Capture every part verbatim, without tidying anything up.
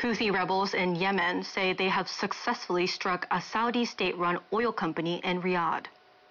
Houthi rebels in Yemen say they have successfully struck a Saudi state-run oil company in Riyadh.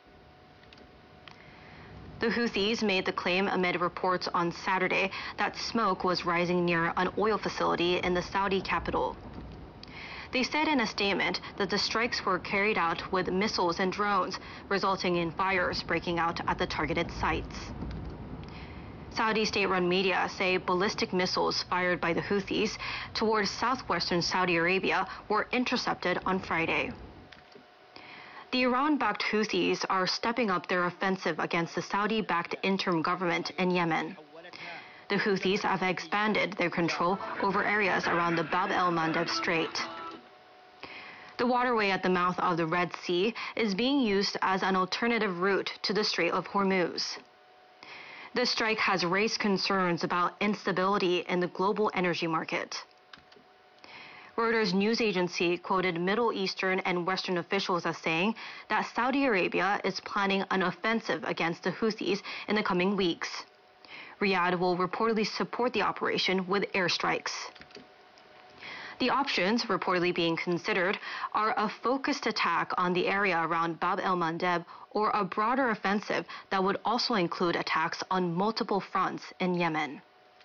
The Houthis made the claim amid reports on Saturday that smoke was rising near an oil facility in the Saudi capital. They said in a statement that the strikes were carried out with missiles and drones, resulting in fires breaking out at the targeted sites. Saudi state-run media say ballistic missiles fired by the Houthis towards southwestern Saudi Arabia were intercepted on Friday. The Iran-backed Houthis are stepping up their offensive against the Saudi-backed interim government in Yemen. The Houthis have expanded their control over areas around the Bab el-Mandeb Strait. The waterway at the mouth of the Red Sea is being used as an alternative route to the Strait of Hormuz. The strike has raised concerns about instability in the global energy market. Reuters news agency quoted Middle Eastern and Western officials as saying that Saudi Arabia is planning an offensive against the Houthis in the coming weeks. Riyadh will reportedly support the operation with airstrikes. The options reportedly being considered are a focused attack on the area around Bab el-Mandeb or a broader offensive that would also include attacks on multiple fronts in Yemen.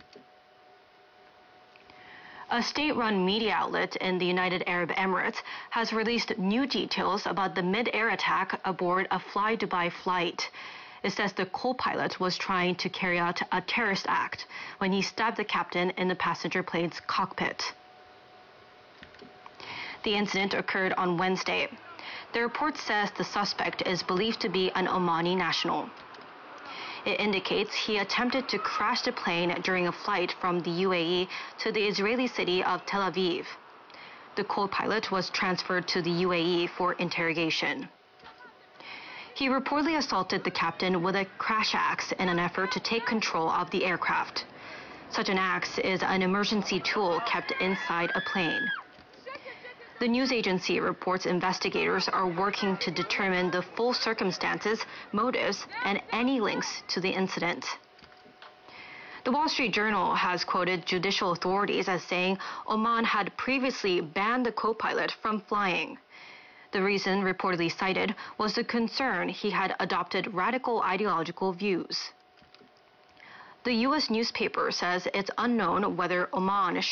A state-run media outlet in the United Arab Emirates has released new details about the mid-air attack aboard a Fly Dubai flight. It says the co-pilot was trying to carry out a terrorist act when he stabbed the captain in the passenger plane's cockpit. The incident occurred on Wednesday. The report says the suspect is believed to be an Omani national. It indicates he attempted to crash the plane during a flight from the U A E to the Israeli city of Tel Aviv. The co-pilot was transferred to the U A E for interrogation. He reportedly assaulted the captain with a crash axe in an effort to take control of the aircraft. Such an axe is an emergency tool kept inside a plane. The news agency reports investigators are working to determine the full circumstances, motives, and any links to the incident. The Wall Street Journal has quoted judicial authorities as saying Oman had previously banned the co-pilot from flying. The reason reportedly cited was the concern he had adopted radical ideological views. The U S newspaper says it's unknown whether Oman